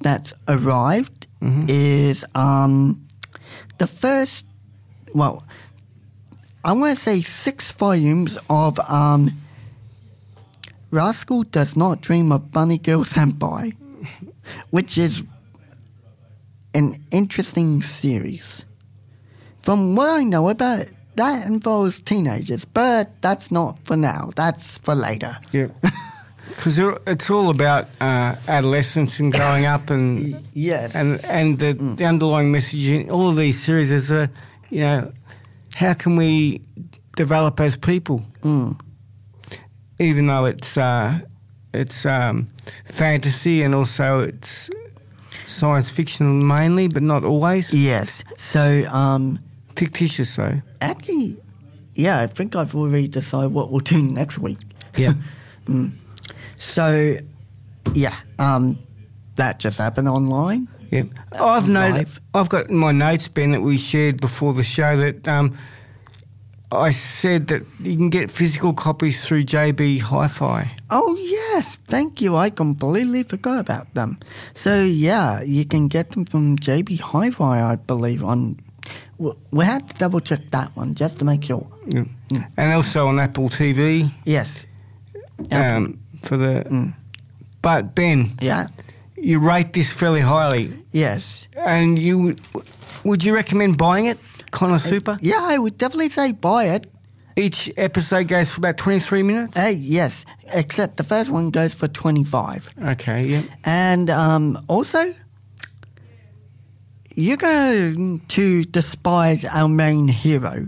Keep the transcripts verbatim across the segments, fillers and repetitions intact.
that's arrived Mm-hmm. is um, the first, well, I want to say six volumes of um, Rascal Does Not Dream of Bunny Girl Senpai, which is an interesting series. From what I know about it, that involves teenagers, but that's not for now. That's for later. Yeah. Because it's all about uh, adolescence and growing up, and yes, and and the, mm. the underlying message in all of these series is, uh, you know, how can we develop as people? Mm. Even though it's uh, it's um, fantasy and also it's science fiction mainly, but not always. Yes. So um, fictitious, though. Actually, yeah, I think I've already decided what we'll do next week. Yeah. mm. So, yeah, um, that just happened online. Yeah, I've noted, I've got in my notes, Ben, that we shared before the show that um, I said that you can get physical copies through J B Hi-Fi. Oh yes, thank you. I completely forgot about them. So yeah, you can get them from J B Hi-Fi, I believe. On we had to double check that one just to make sure. Yeah. Mm. And also on Apple T V. Yes. Um. For the, mm. But Ben, yeah, you rate this fairly highly. Yes, and you would you recommend buying it, Konosuba? Uh, yeah, I would definitely say buy it. Each episode goes for about twenty-three minutes. Uh, yes, except the first one goes for twenty-five. Okay, yeah, and um, also you're going to despise our main hero.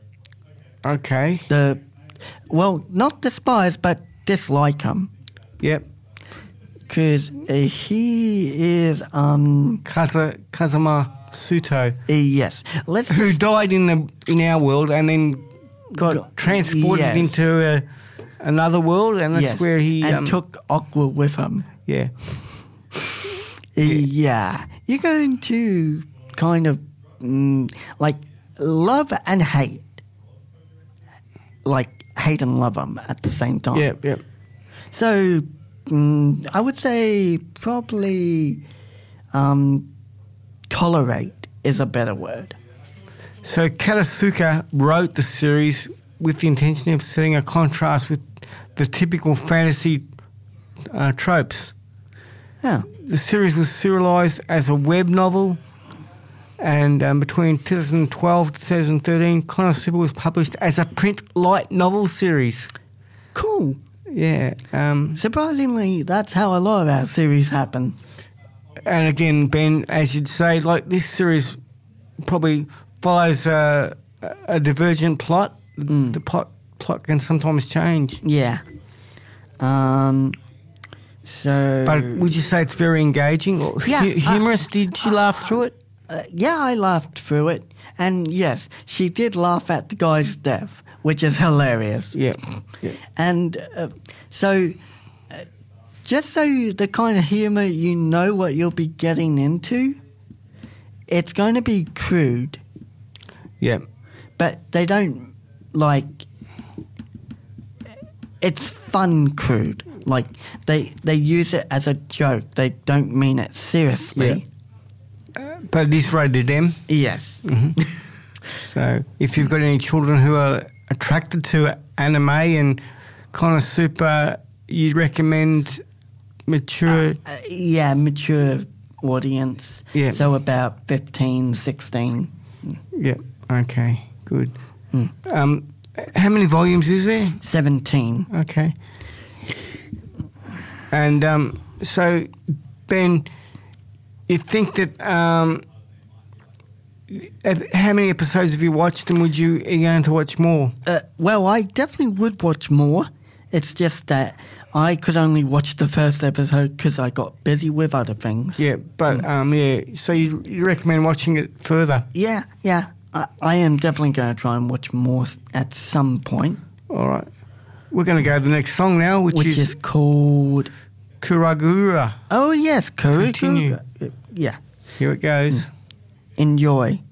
Okay, the well, not despise, but dislike him. Yep. Because uh, he is um Kaza, Kazuma Suto. Uh, yes. Let's who just, died in the in our world and then got got, transported yes. into a, another world, and that's yes. where he and um, took Aqua with him. Yeah. uh, yeah. You're going to kind of mm, like love and hate. Like hate and love him at the same time. Yep, yep. So, mm, I would say probably um, tolerate is a better word. So Katasuka wrote the series with the intention of setting a contrast with the typical fantasy uh, tropes. Yeah. The series was serialized as a web novel, and um, between two thousand twelve to two thousand thirteen, Konosuba was published as a print light novel series. Cool. Yeah. Um, Surprisingly, that's how a lot of our series happen. And again, Ben, as you'd say, like this series probably follows a, a divergent plot. Mm. The plot plot can sometimes change. Yeah. Um. So. But would you say it's very engaging or yeah, hu- humorous? Uh, Did you uh, laugh through it? Uh, yeah, I laughed through it. And yes, she did laugh at the guy's death, which is hilarious. Yeah. yeah. And uh, so, uh, just so you, the kind of humour you know what you'll be getting into, it's going to be crude. Yeah. But they don't, like, it's fun crude. Like, they, they use it as a joke. They don't mean it seriously. Yeah. Uh, but it is rated M. Yes. Mm-hmm. So if you've got any children who are attracted to anime and Konosuba, you'd recommend mature... Uh, uh, yeah, mature audience. Yeah. So about fifteen, sixteen. Yeah, okay, good. Mm. Um, how many volumes is there? seventeen. Okay. And um, so, Ben, you think that... Um, how many episodes have you watched, and would you are you going to watch more? Uh, well, I definitely would watch more. It's just that I could only watch the first episode because I got busy with other things. Yeah, but mm. um, yeah. So you you recommend watching it further? Yeah, yeah. I, I am definitely going to try and watch more at some point. All right. We're going to go to the next song now, which, which is, is called Kuragura. Oh yes, Kuragura. Continue. Yeah. Here it goes. Mm. Enjoy.